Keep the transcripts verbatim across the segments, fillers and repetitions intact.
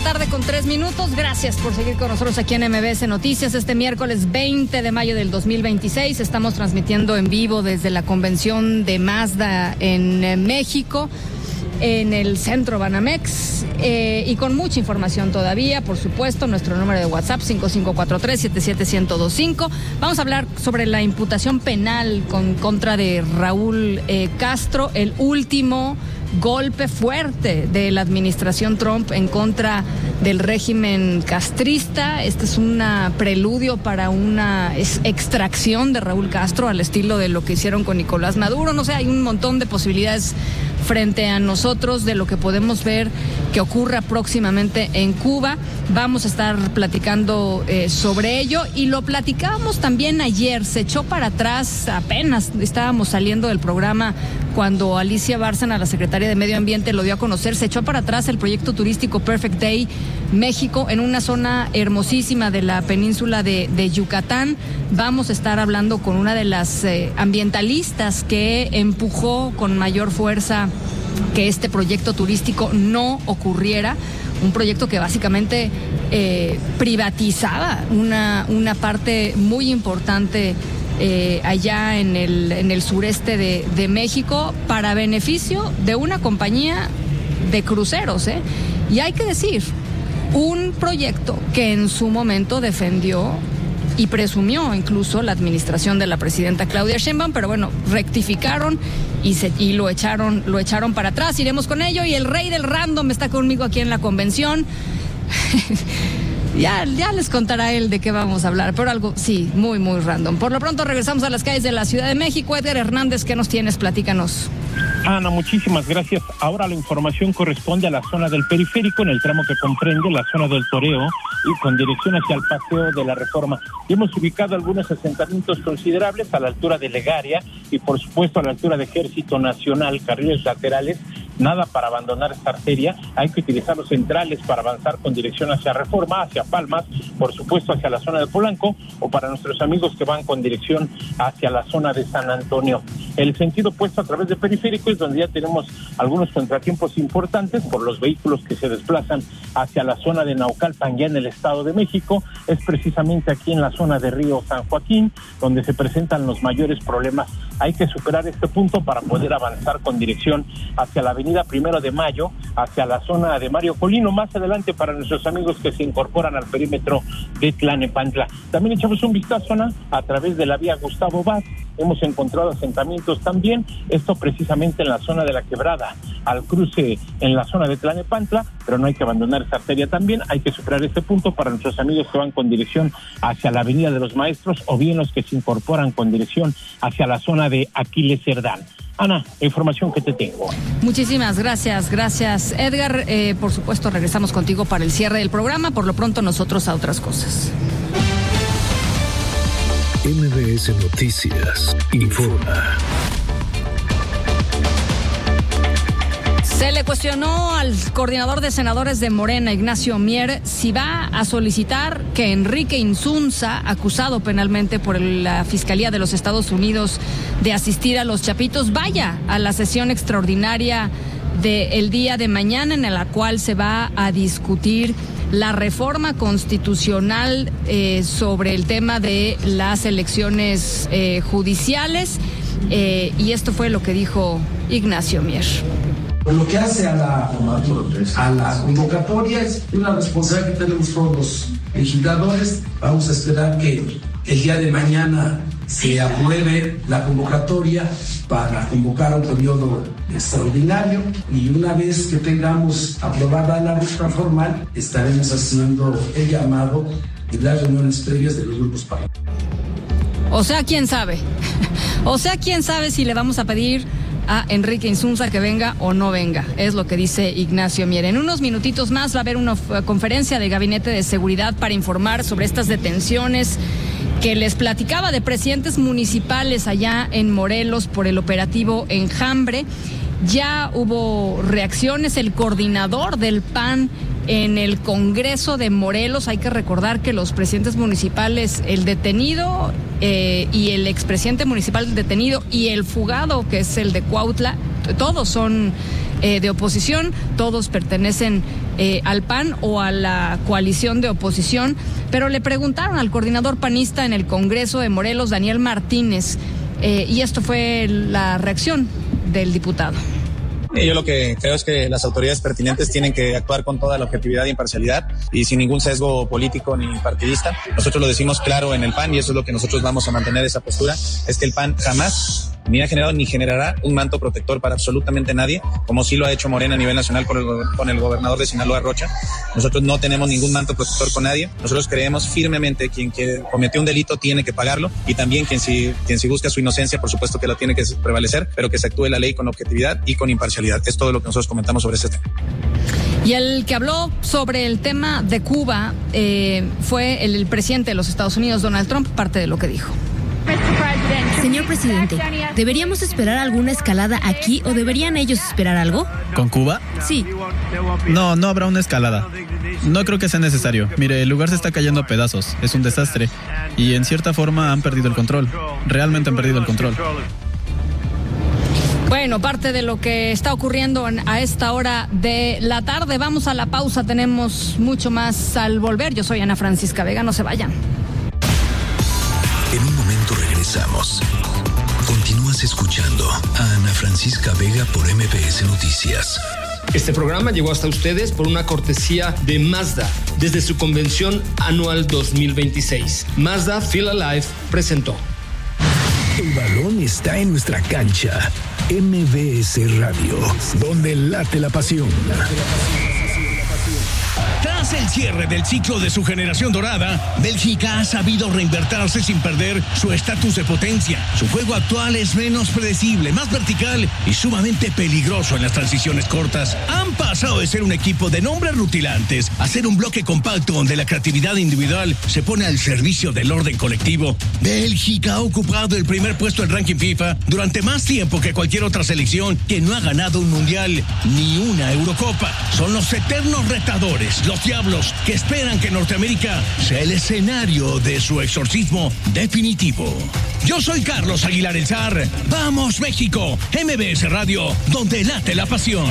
tarde con tres minutos. Gracias por seguir con nosotros aquí en M B S Noticias. Este miércoles veinte de mayo del dos mil veintiséis estamos transmitiendo en vivo desde la convención de Mazda en México, en el centro Banamex, eh, y con mucha información todavía, por supuesto. Nuestro número de WhatsApp cinco cinco cuatro tres, siete siete uno cero dos cinco. Vamos a hablar sobre la imputación penal con contra de Raúl eh, Castro, el último golpe fuerte de la administración Trump en contra del régimen castrista. Este es un preludio para una extracción de Raúl Castro al estilo de lo que hicieron con Nicolás Maduro. No sé, hay un montón de posibilidades frente a nosotros de lo que podemos ver que ocurra próximamente en Cuba. Vamos a estar platicando eh, sobre ello, y lo platicábamos también ayer. Se echó para atrás, apenas estábamos saliendo del programa cuando Alicia Bárcena, la secretaria de Medio Ambiente, lo dio a conocer. Se echó para atrás el proyecto turístico Perfect Day México en una zona hermosísima de la península de, de Yucatán. Vamos a estar hablando con una de las eh, ambientalistas que empujó con mayor fuerza que este proyecto turístico no ocurriera, un proyecto que básicamente eh, privatizaba una, una parte muy importante eh, allá en el, en el sureste de, de México, para beneficio de una compañía de cruceros, ¿eh? Y hay que decir, un proyecto que en su momento defendió y presumió incluso la administración de la presidenta Claudia Sheinbaum, pero bueno, rectificaron y, se, y lo echaron, lo echaron para atrás. Iremos con ello, y el rey del random está conmigo aquí en la convención. ya, ya les contará él de qué vamos a hablar, pero algo, sí, muy, muy random. Por lo pronto regresamos a las calles de la Ciudad de México. Edgar Hernández, ¿qué nos tienes? Platícanos. Ana, muchísimas gracias. Ahora la información corresponde a la zona del Periférico, en el tramo que comprende la zona del Toreo y con dirección hacia el Paseo de la Reforma. Y hemos ubicado algunos asentamientos considerables a la altura de Legaria y por supuesto a la altura de Ejército Nacional, carriles laterales. Nada para abandonar esta arteria, hay que utilizar los centrales para avanzar con dirección hacia Reforma, hacia Palmas, por supuesto hacia la zona de Polanco, o para nuestros amigos que van con dirección hacia la zona de San Antonio. El sentido opuesto a través de Periférico es donde ya tenemos algunos contratiempos importantes por los vehículos que se desplazan hacia la zona de Naucalpan, ya en el Estado de México. Es precisamente aquí en la zona de Río San Joaquín donde se presentan los mayores problemas. Hay que superar este punto para poder avanzar con dirección hacia la avenida Primero de Mayo, hacia la zona de Mario Colino, más adelante para nuestros amigos que se incorporan al perímetro de Tlalnepantla. También echamos un vistazo, Ana, a través de la vía Gustavo Vaz. Hemos encontrado asentamientos también, esto precisamente en la zona de la Quebrada, al cruce en la zona de Tlalnepantla, pero no hay que abandonar esa arteria también, hay que superar este punto para nuestros amigos que van con dirección hacia la Avenida de los Maestros, o bien los que se incorporan con dirección hacia la zona de Aquiles Cerdán. Ana, la información que te tengo. Muchísimas gracias, gracias Edgar. Eh, por supuesto, regresamos contigo para el cierre del programa. Por lo pronto, nosotros a otras cosas. M B S Noticias informa. Se le cuestionó al coordinador de senadores de Morena, Ignacio Mier, si va a solicitar que Enrique Insunza, acusado penalmente por la Fiscalía de los Estados Unidos de asistir a los Chapitos, vaya a la sesión extraordinaria del día de mañana, en la cual se va a discutir la reforma constitucional eh, sobre el tema de las elecciones eh, judiciales. Eh, y esto fue lo que dijo Ignacio Mier. Lo que hace a la, a la convocatoria es una responsabilidad que tenemos todos los legisladores. Vamos a esperar que el día de mañana se apruebe la convocatoria para convocar a un periodo extraordinario, y una vez que tengamos aprobada la ruta formal, estaremos haciendo el llamado de las reuniones previas de los grupos parlamentarios. O sea, quién sabe. O sea, quién sabe si le vamos a pedir a Enrique Insunza que venga o no venga, es lo que dice Ignacio Mier. En unos minutitos más va a haber una conferencia del Gabinete de Seguridad para informar sobre estas detenciones que les platicaba de presidentes municipales allá en Morelos por el operativo Enjambre. Ya hubo reacciones. El coordinador del P A N en el Congreso de Morelos, hay que recordar que los presidentes municipales, el detenido eh, y el expresidente municipal detenido y el fugado, que es el de Cuautla, todos son eh, de oposición, todos pertenecen eh, al P A N o a la coalición de oposición, pero le preguntaron al coordinador panista en el Congreso de Morelos, Daniel Martínez, eh, y esto fue la reacción del diputado. Yo lo que creo es que las autoridades pertinentes tienen que actuar con toda la objetividad e imparcialidad y sin ningún sesgo político ni partidista. Nosotros lo decimos claro en el P A N y eso es lo que nosotros vamos a mantener, esa postura, es que el P A N jamás ni ha generado ni generará un manto protector para absolutamente nadie, como sí lo ha hecho Morena a nivel nacional con el, con el gobernador de Sinaloa, Rocha. Nosotros no tenemos ningún manto protector con nadie. Nosotros creemos firmemente que quien que cometió un delito tiene que pagarlo y también quien si, quien si busca su inocencia, por supuesto que lo tiene que prevalecer, pero que se actúe la ley con objetividad y con imparcialidad. Es todo lo que nosotros comentamos sobre este tema. Y el que habló sobre el tema de Cuba eh, fue el, el presidente de los Estados Unidos, Donald Trump, parte de lo que dijo. Señor presidente, ¿deberíamos esperar alguna escalada aquí o deberían ellos esperar algo? ¿Con Cuba? Sí. No, no habrá una escalada. No creo que sea necesario. Mire, el lugar se está cayendo a pedazos. Es un desastre. Y en cierta forma han perdido el control. Realmente han perdido el control. Bueno, parte de lo que está ocurriendo a esta hora de la tarde. Vamos a la pausa. Tenemos mucho más al volver. Yo soy Ana Francisca Vega. No se vayan. En un momento regresamos. Continúas escuchando a Ana Francisca Vega por M B S Noticias. Este programa llegó hasta ustedes por una cortesía de Mazda desde su convención anual dos mil veintiséis. Mazda Feel Alive presentó. El balón está en nuestra cancha. M B S Radio, donde late la pasión. Tras el cierre del ciclo de su generación dorada, Bélgica ha sabido reinvertirse sin perder su estatus de potencia. Su juego actual es menos predecible, más vertical y sumamente peligroso en las transiciones cortas. Han pasado de ser un equipo de nombres rutilantes a ser un bloque compacto donde la creatividad individual se pone al servicio del orden colectivo. Bélgica ha ocupado el primer puesto en ranking FIFA durante más tiempo que cualquier otra selección que no ha ganado un mundial ni una Eurocopa. Son los eternos retadores, los diablos que esperan que Norteamérica sea el escenario de su exorcismo definitivo. Yo soy Carlos Aguilar El Zar. ¡Vamos, México! M B S Radio, donde late la pasión.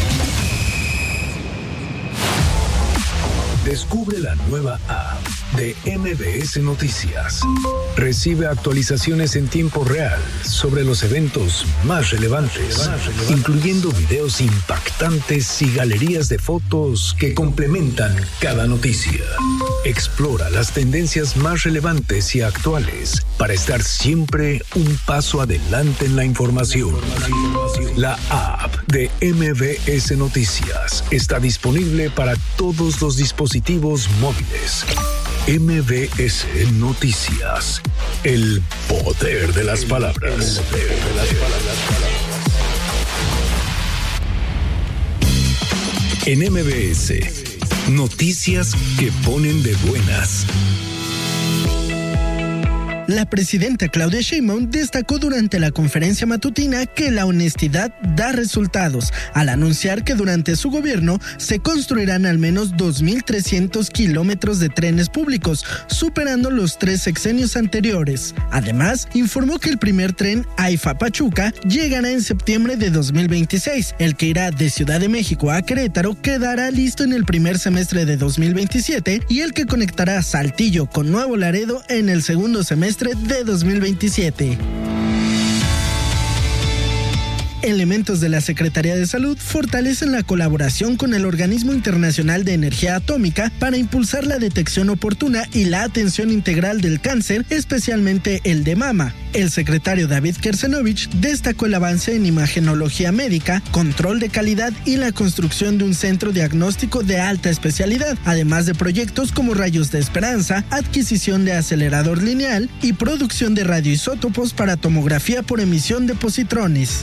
Descubre la nueva app de M B S Noticias. Recibe actualizaciones en tiempo real sobre los eventos más relevantes, más relevantes, incluyendo videos impactantes y galerías de fotos que complementan cada noticia. Explora las tendencias más relevantes y actuales para estar siempre un paso adelante en la información. La app de M B S Noticias está disponible para todos los dispositivos móviles. M B S Noticias. El poder de las palabras. El poder de las palabras. En M B S, noticias que ponen de buenas. La presidenta Claudia Sheinbaum destacó durante la conferencia matutina que la honestidad da resultados, al anunciar que durante su gobierno se construirán al menos dos mil trescientos kilómetros de trenes públicos, superando los tres sexenios anteriores. Además, informó que el primer tren AIFA-Pachuca llegará en septiembre de dos mil veintiséis. El que irá de Ciudad de México a Querétaro quedará listo en el primer semestre de dos mil veintisiete y el que conectará Saltillo con Nuevo Laredo en el segundo semestre de dos mil veintisiete. Elementos de la Secretaría de Salud fortalecen la colaboración con el Organismo Internacional de Energía Atómica para impulsar la detección oportuna y la atención integral del cáncer, especialmente el de mama. El secretario David Kersenovich destacó el avance en imagenología médica, control de calidad y la construcción de un centro diagnóstico de alta especialidad, además de proyectos como Rayos de Esperanza, adquisición de acelerador lineal y producción de radioisótopos para tomografía por emisión de positrones.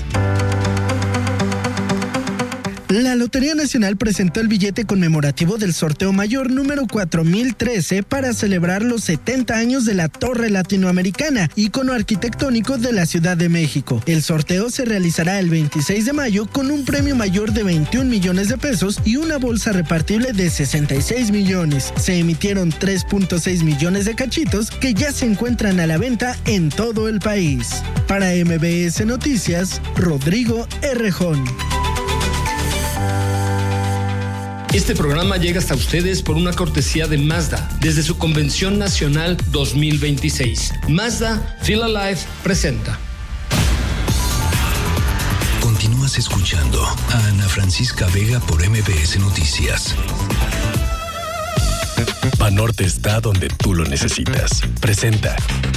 La Lotería Nacional presentó el billete conmemorativo del sorteo mayor número cuatro mil trece para celebrar los setenta años de la Torre Latinoamericana, ícono arquitectónico de la Ciudad de México. El sorteo se realizará el veintiséis de mayo con un premio mayor de veintiún millones de pesos y una bolsa repartible de sesenta y seis millones. Se emitieron tres punto seis millones de cachitos que ya se encuentran a la venta en todo el país. Para M B S Noticias, Rodrigo Errejón. Este programa llega hasta ustedes por una cortesía de Mazda desde su Convención Nacional dos mil veintiséis. Mazda Feel Alive presenta. Continúas escuchando a Ana Francisca Vega por M B S Noticias. Banorte está donde tú lo necesitas. Presenta.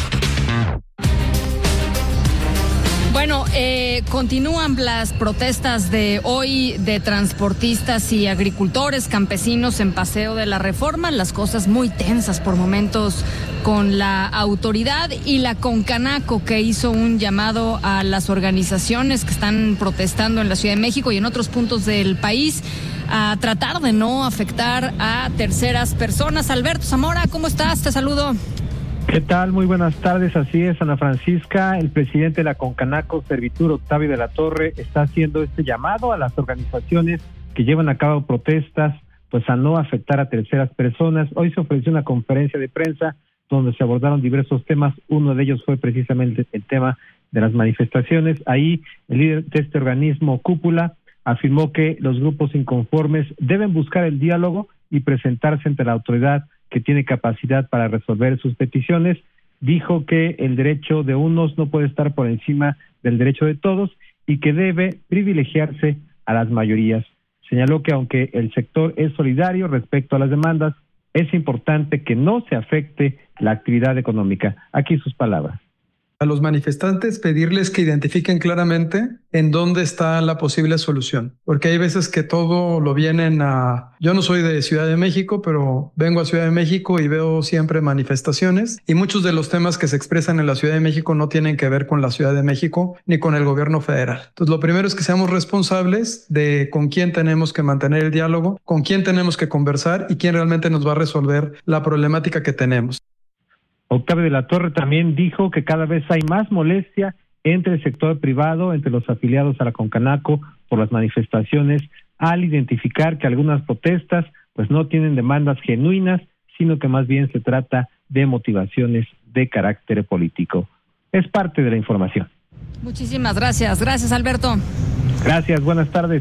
Bueno, eh, continúan las protestas de hoy de transportistas y agricultores, campesinos en Paseo de la Reforma, las cosas muy tensas por momentos con la autoridad y la Concanaco, que hizo un llamado a las organizaciones que están protestando en la Ciudad de México y en otros puntos del país a tratar de no afectar a terceras personas. Alberto Zamora, ¿cómo estás? Te saludo. ¿Qué tal? Muy buenas tardes, así es, Ana Francisca. El presidente de la Concanaco, Servitur, Octavio de la Torre, está haciendo este llamado a las organizaciones que llevan a cabo protestas, pues a no afectar a terceras personas. Hoy se ofreció una conferencia de prensa donde se abordaron diversos temas. Uno de ellos fue precisamente el tema de las manifestaciones. Ahí el líder de este organismo, Cúpula, afirmó que los grupos inconformes deben buscar el diálogo y presentarse ante la autoridad que tiene capacidad para resolver sus peticiones. Dijo que el derecho de unos no puede estar por encima del derecho de todos y que debe privilegiarse a las mayorías. Señaló que aunque el sector es solidario respecto a las demandas, es importante que no se afecte la actividad económica. Aquí sus palabras. A los manifestantes pedirles que identifiquen claramente en dónde está la posible solución, porque hay veces que todo lo vienen a... Yo no soy de Ciudad de México, pero vengo a Ciudad de México y veo siempre manifestaciones y muchos de los temas que se expresan en la Ciudad de México no tienen que ver con la Ciudad de México ni con el gobierno federal. Entonces lo primero es que seamos responsables de con quién tenemos que mantener el diálogo, con quién tenemos que conversar y quién realmente nos va a resolver la problemática que tenemos. Octavio de la Torre también dijo que cada vez hay más molestia entre el sector privado, entre los afiliados a la Concanaco por las manifestaciones, al identificar que algunas protestas pues no tienen demandas genuinas, sino que más bien se trata de motivaciones de carácter político. Es parte de la información. Muchísimas gracias. Gracias, Alberto. Gracias, buenas tardes.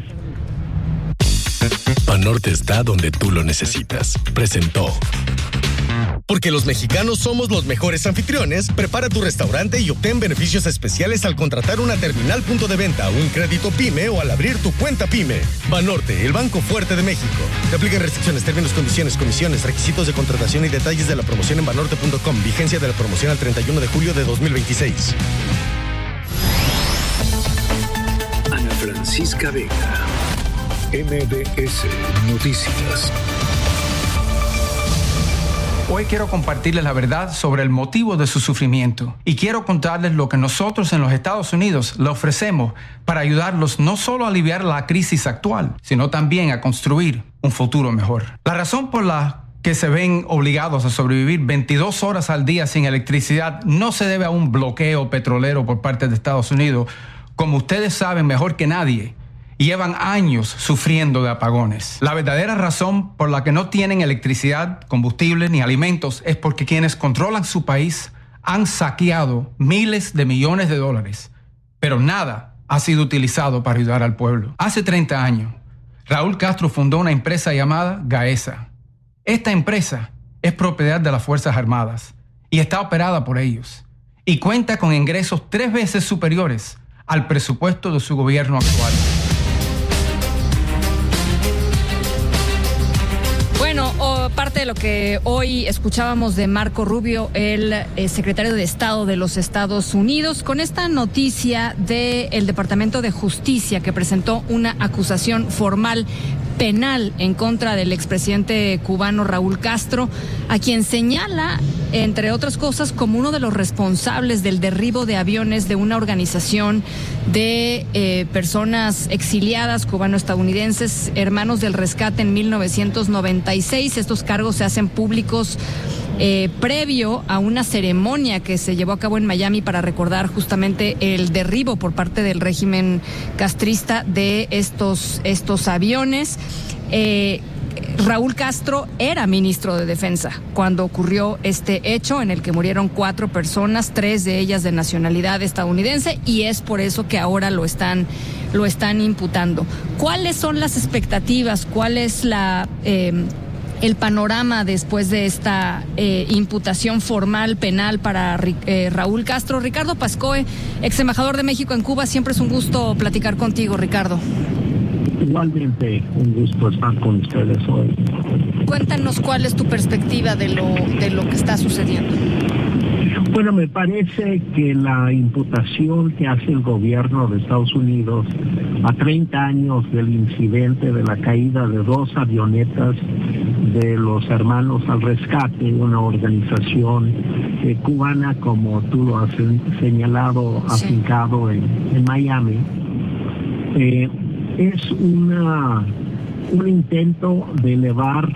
Banorte está donde tú lo necesitas. Presentó. Porque los mexicanos somos los mejores anfitriones, prepara tu restaurante y obtén beneficios especiales al contratar una terminal punto de venta, un crédito PYME o al abrir tu cuenta PYME. Banorte, el banco fuerte de México. Te aplican restricciones, términos, condiciones, comisiones, requisitos de contratación y detalles de la promoción en banorte punto com. Vigencia de la promoción al treinta y uno de julio de dos mil veintiséis. Ana Francisca Vega, M B S Noticias. Hoy quiero compartirles la verdad sobre el motivo de su sufrimiento y quiero contarles lo que nosotros en los Estados Unidos le ofrecemos para ayudarlos no solo a aliviar la crisis actual, sino también a construir un futuro mejor. La razón por la que se ven obligados a sobrevivir veintidós horas al día sin electricidad no se debe a un bloqueo petrolero por parte de Estados Unidos. Como ustedes saben mejor que nadie, llevan años sufriendo de apagones. La verdadera razón por la que no tienen electricidad, combustible ni alimentos es porque quienes controlan su país han saqueado miles de millones de dólares, pero nada ha sido utilizado para ayudar al pueblo. Hace treinta años, Raúl Castro fundó una empresa llamada Gaesa. Esta empresa es propiedad de las Fuerzas Armadas y está operada por ellos y cuenta con ingresos tres veces superiores al presupuesto de su gobierno actual. Bueno, oh, parte de lo que hoy escuchábamos de Marco Rubio, el eh, secretario de Estado de los Estados Unidos, con esta noticia del Departamento de Justicia que presentó una acusación formal penal en contra del expresidente cubano Raúl Castro, a quien señala, entre otras cosas, como uno de los responsables del derribo de aviones de una organización de eh, personas exiliadas cubano-estadounidenses, Hermanos del Rescate, en mil novecientos noventa y seis. Estos cargos se hacen públicos Eh, previo a una ceremonia que se llevó a cabo en Miami para recordar justamente el derribo por parte del régimen castrista de estos, estos aviones. Eh, Raúl Castro era ministro de Defensa cuando ocurrió este hecho en el que murieron cuatro personas, tres de ellas de nacionalidad estadounidense, y es por eso que ahora lo están, lo están imputando. ¿Cuáles son las expectativas? ¿Cuál es la... Eh, el panorama después de esta eh, imputación formal penal para eh, Raúl Castro? Ricardo Pascoe, ex embajador de México en Cuba, siempre es un gusto platicar contigo, Ricardo. Igualmente, un gusto estar con ustedes hoy. Cuéntanos cuál es tu perspectiva de lo, de lo que está sucediendo. Bueno, me parece que la imputación que hace el gobierno de Estados Unidos a treinta años del incidente de la caída de dos avionetas de los Hermanos al Rescate, una organización eh, cubana, como tú lo has señalado, sí. afincado en, en Miami, eh, es una un intento de elevar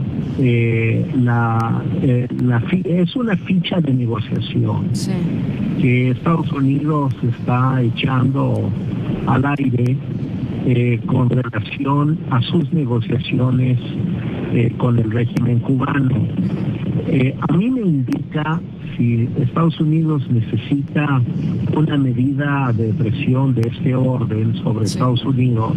eh, la, eh, la fi- es una ficha de negociación sí. que Estados Unidos está echando al aire eh, con relación a sus negociaciones eh, con el régimen cubano. Eh, a mí me indica, si Estados Unidos necesita una medida de presión de este orden sobre sí. Estados Unidos,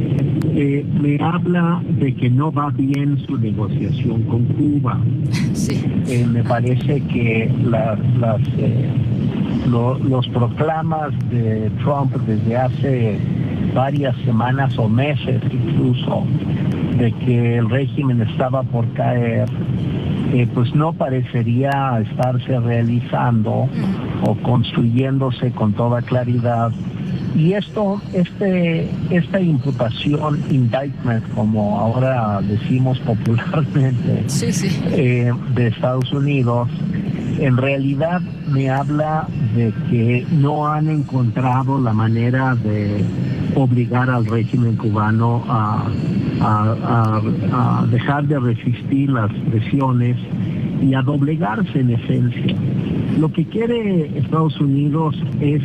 eh, me habla de que no va bien su negociación con Cuba. Sí. Eh, me parece que la, las, eh, lo, los proclamas de Trump desde hace varias semanas o meses incluso, de que el régimen estaba por caer, Eh, pues no parecería estarse realizando o construyéndose con toda claridad. Y esto, este, esta imputación, indictment, como ahora decimos popularmente, sí, sí. Eh, de Estados Unidos, en realidad me habla de que no han encontrado la manera de obligar al régimen cubano a, a, a, a dejar de resistir las presiones y a doblegarse en esencia. Lo que quiere Estados Unidos es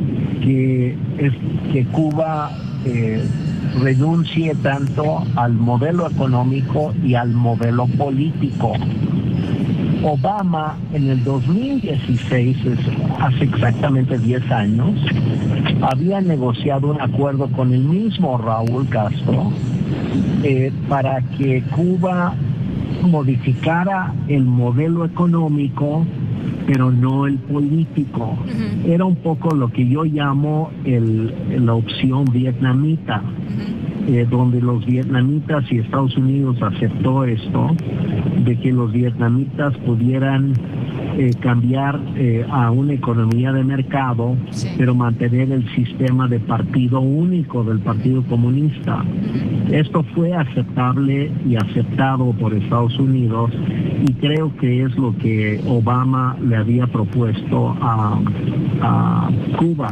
que, es que Cuba eh, renuncie tanto al modelo económico y al modelo político. Obama en el dos mil dieciséis, hace exactamente diez años, había negociado un acuerdo con el mismo Raúl Castro eh, para que Cuba modificara el modelo económico, pero no el político. Uh-huh. Era un poco lo que yo llamo el, la opción vietnamita. Eh, donde los vietnamitas y Estados Unidos aceptó esto, de que los vietnamitas pudieran eh, cambiar eh, a una economía de mercado, sí. pero mantener el sistema de partido único del Partido Comunista. Esto fue aceptable y aceptado por Estados Unidos, y creo que es lo que Obama le había propuesto a, a Cuba.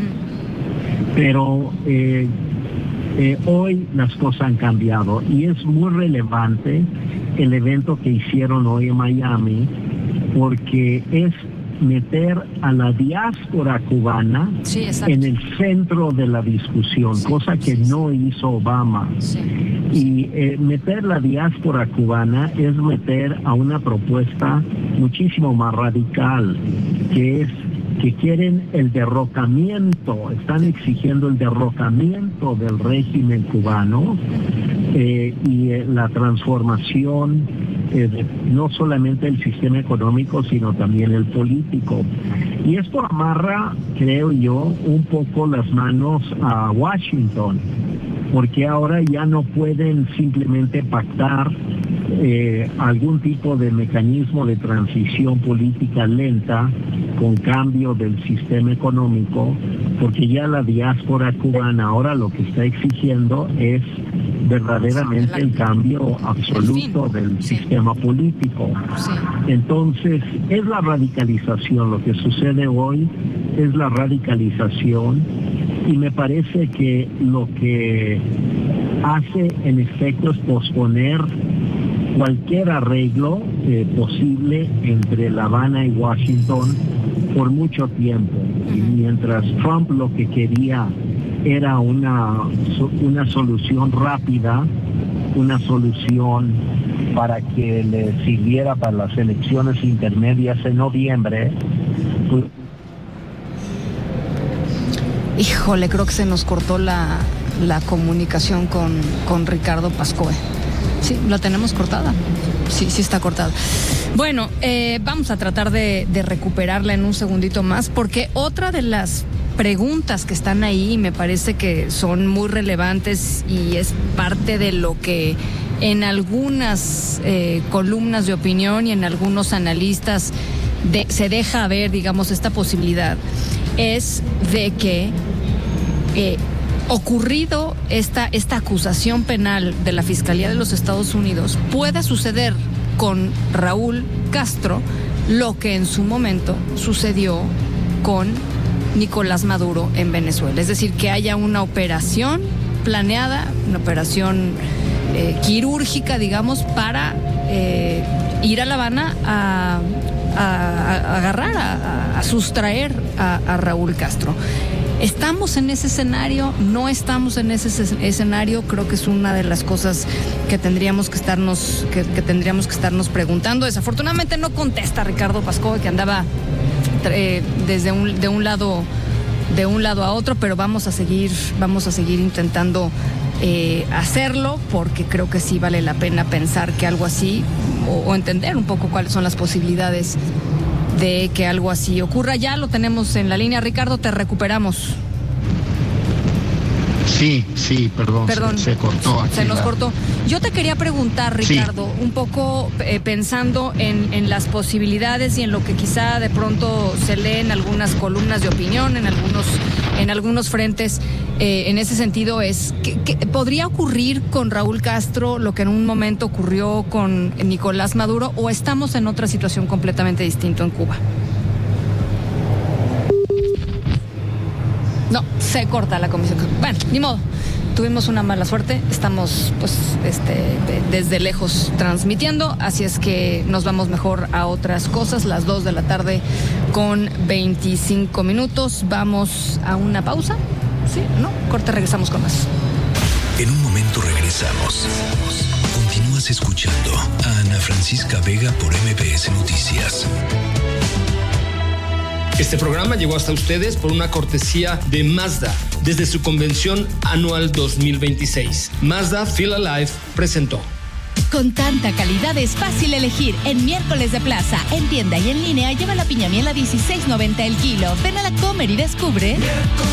Pero eh, Eh, hoy las cosas han cambiado y es muy relevante el evento que hicieron hoy en Miami, porque es meter a la diáspora cubana sí, en el centro de la discusión, sí, cosa que sí, no sí. hizo Obama. Sí. Y eh, meter la diáspora cubana es meter a una propuesta muchísimo más radical, que es que quieren el derrocamiento, están exigiendo el derrocamiento del régimen cubano eh, y eh, la transformación eh, de, no solamente el sistema económico, sino también el político. Y esto amarra, creo yo, un poco las manos a Washington, porque ahora ya no pueden simplemente pactar eh, algún tipo de mecanismo de transición política lenta con cambio del sistema económico, porque ya la diáspora cubana ahora lo que está exigiendo es verdaderamente el cambio absoluto del sistema político. Entonces, es la radicalización, lo que sucede hoy es la radicalización, y me parece que lo que hace en efecto es posponer cualquier arreglo eh, posible entre La Habana y Washington por mucho tiempo. Y mientras Trump lo que quería era una, una solución rápida, una solución para que le sirviera para las elecciones intermedias en noviembre. Pues, híjole, creo que se nos cortó la, la comunicación con, con Ricardo Pascoe. Sí, la tenemos cortada. Sí, sí está cortada. Bueno, eh, vamos a tratar de, de recuperarla en un segundito más, porque otra de las preguntas que están ahí me parece que son muy relevantes y es parte de lo que en algunas eh, columnas de opinión y en algunos analistas de, se deja ver, digamos, esta posibilidad, es de que eh, ocurrido esta, esta acusación penal de la Fiscalía de los Estados Unidos, pueda suceder con Raúl Castro lo que en su momento sucedió con Nicolás Maduro en Venezuela. Es decir, que haya una operación planeada, una operación eh, quirúrgica, digamos, para eh, ir a La Habana a, a, a agarrar, a, a sustraer a, a Raúl Castro. ¿Estamos en ese escenario? ¿No estamos en ese escenario? Creo que es una de las cosas que tendríamos que estarnos, que, que tendríamos que estarnos preguntando. Desafortunadamente no contesta Ricardo Pascoe, que andaba eh, desde un, de un lado, de un lado a otro, pero vamos a seguir, vamos a seguir intentando eh, hacerlo, porque creo que sí vale la pena pensar que algo así, o, o entender un poco cuáles son las posibilidades de que algo así ocurra. Ya lo tenemos en la línea. Ricardo, te recuperamos. Sí, sí, perdón, perdón se, se cortó. Aquí se nos la... cortó. Yo te quería preguntar, Ricardo, sí. un poco eh, pensando en, en las posibilidades y en lo que quizá de pronto se lee en algunas columnas de opinión, en algunos, en algunos frentes, eh, en ese sentido es, que, que ¿podría ocurrir con Raúl Castro lo que en un momento ocurrió con Nicolás Maduro, o estamos en otra situación completamente distinta en Cuba? No, se corta la comisión. Bueno, ni modo. Tuvimos una mala suerte. Estamos, pues, este, de, desde lejos transmitiendo. Así es que nos vamos mejor a otras cosas. Las dos de la tarde con veinticinco minutos. Vamos a una pausa. ¿Sí? ¿No? Corte, regresamos con más. En un momento regresamos. Continúas escuchando a Ana Francisca Vega por M B S Noticias. Este programa llegó hasta ustedes por una cortesía de Mazda desde su convención anual dos mil veintiséis. Mazda Feel Alive presentó. Con tanta calidad es fácil elegir. En miércoles de plaza, en tienda y en línea, lleva la piña miel a dieciséis noventa el kilo. Ven a la Comer y descubre.